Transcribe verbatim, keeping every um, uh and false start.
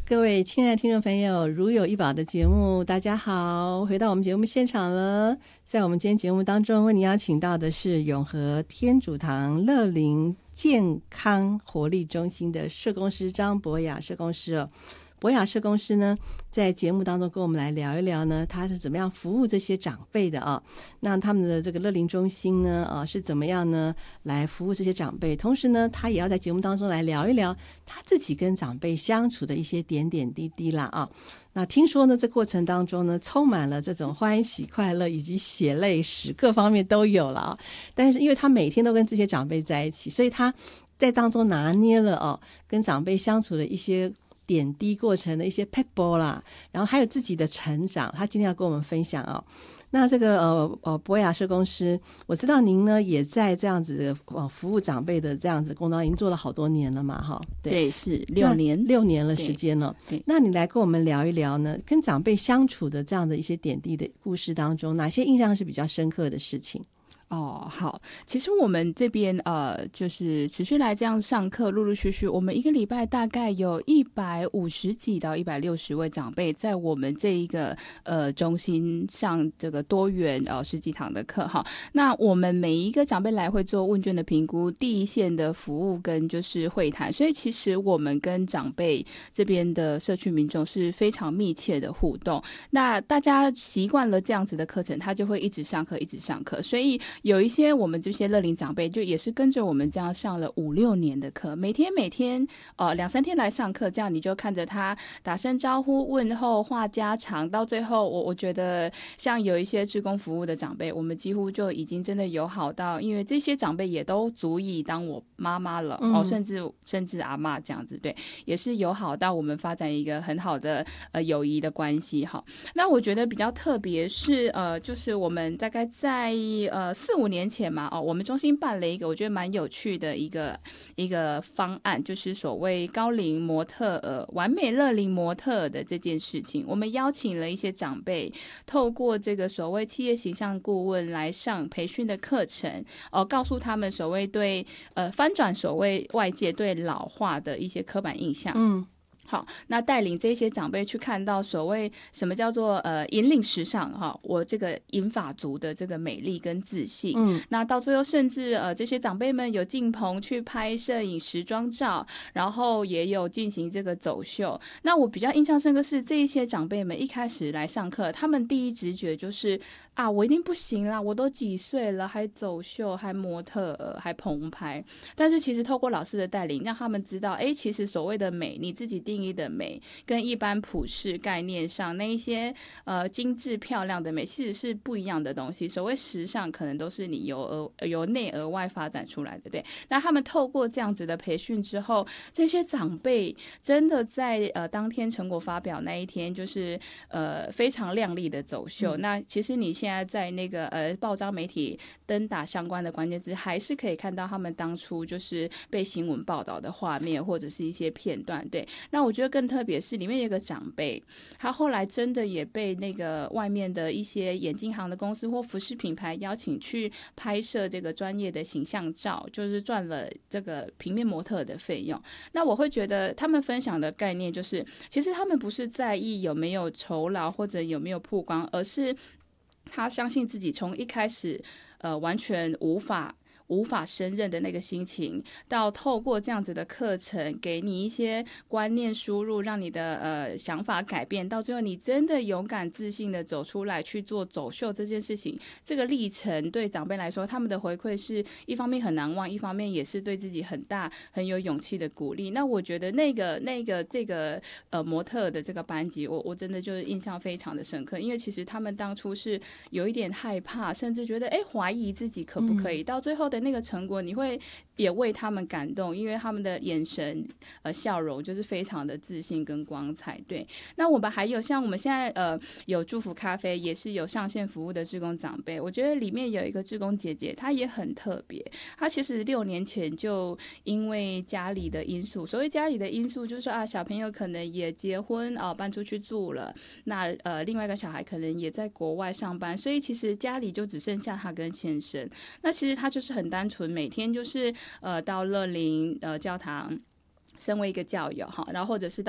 各位亲爱的听众朋友，如有一宝的节目，大家好，回到我们节目现场了。在我们今天节目当中，为您邀请到的是永和天主堂乐龄健康活力中心的社工师张博雅社工师哦。博雅社工师呢，在节目当中跟我们来聊一聊呢，他是怎么样服务这些长辈的啊？那他们的这个乐龄中心呢，啊是怎么样呢来服务这些长辈？同时呢，他也要在节目当中来聊一聊他自己跟长辈相处的一些点点滴滴啦啊。那听说呢，这过程当中呢，充满了这种欢喜快乐以及血泪史，各方面都有了啊。但是因为他每天都跟这些长辈在一起，所以他在当中拿捏了哦，跟长辈相处的一些点滴过程的一些 pebble 啦，然后还有自己的成长，他今天要跟我们分享哦。那这个呃呃博雅社工师，我知道您呢也在这样子的呃服务长辈的这样子工作，已经做了好多年了嘛，哈， 对，对是六年， 六年了时间了。那你来跟我们聊一聊呢，跟长辈相处的这样的一些点滴的故事当中，哪些印象是比较深刻的事情？ 哦，好，其实我们这边呃，就是持续来这样上课，陆陆续续，我们一个礼拜大概有一百五十几到一百六十位长辈在我们这一个呃中心上这个多元呃十几堂的课哈。那我们每一个长辈来会做问卷的评估，第一线的服务跟就是会谈，所以其实我们跟长辈这边的社区民众是非常密切的互动。那大家习惯了这样子的课程，他就会一直上课，一直上课，所以有一些我们这些乐龄长辈就也是跟着我们这样上了五六年的课，每天每天呃两三天来上课，这样你就看着他打声招呼问候话家常，到最后我我觉得像有一些志工服务的长辈，我们几乎就已经真的友好到，因为这些长辈也都足以当我妈妈了、嗯、哦，甚至甚至阿嬷这样子，对，也是友好到我们发展一个很好的呃友谊的关系。好，那我觉得比较特别是呃就是我们大概在呃四五年前嘛，哦，我们中心办了一个我觉得蛮有趣的一个一个方案，就是所谓高龄模特呃完美乐龄模特的这件事情。我们邀请了一些长辈，透过这个所谓企业形象顾问来上培训的课程，哦，告诉他们所谓对呃翻转所谓外界对老化的一些刻板印象。嗯。好，那带领这些长辈去看到所谓什么叫做呃引领时尚哈，我这个银发族的这个美丽跟自信。嗯，那到最后甚至呃这些长辈们有进棚去拍摄影时装照，然后也有进行这个走秀。那我比较印象深刻是这一些长辈们一开始来上课，他们第一直觉就是啊，我一定不行啦，我都几岁了还走秀还模特还棚拍。但是其实透过老师的带领，让他们知道，哎，其实所谓的美，你自己定义的美跟一般普世概念上那一些呃精致漂亮的美其实是不一样的东西。所谓时尚可能都是你由而由内而外发展出来的，对。那他们透过这样子的培训之后，这些长辈真的在呃当天成果发表那一天，就是呃非常亮丽的走秀。嗯、那其实你现在在那个呃报章媒体登打相关的关键字，还是可以看到他们当初就是被新闻报道的画面或者是一些片段，对。那我觉得更特别是里面有一个长辈，他后来真的也被那个外面的一些眼镜行的公司或服饰品牌邀请去拍摄这个专业的形象照，就是赚了这个平面模特的费用。那我会觉得他们分享的概念就是，其实他们不是在意有没有酬劳或者有没有曝光，而是他相信自己从一开始呃完全无法无法胜任的那个心情，到透过这样子的课程给你一些观念输入，让你的呃想法改变，到最后你真的勇敢自信的走出来去做走秀这件事情，这个历程对长辈来说，他们的回馈是一方面很难忘，一方面也是对自己很大很有勇气的鼓励。那我觉得那个那个这个呃模特的这个班级，我我真的就是印象非常的深刻，因为其实他们当初是有一点害怕，甚至觉得哎怀疑自己可不可以，嗯、到最后的那个成果，你会也为他们感动，因为他们的眼神呃笑容就是非常的自信跟光彩。对，那我们还有像我们现在呃有祝福咖啡，也是有上线服务的志工长辈，我觉得里面有一个志工姐姐，她也很特别。她其实六年前就因为家里的因素，所谓家里的因素就是啊小朋友可能也结婚啊、呃、搬出去住了，那呃另外一个小孩可能也在国外上班，所以其实家里就只剩下她跟先生。那其实她就是很单纯，每天就是呃到乐龄呃教堂身为一个教友哈，然后或者是到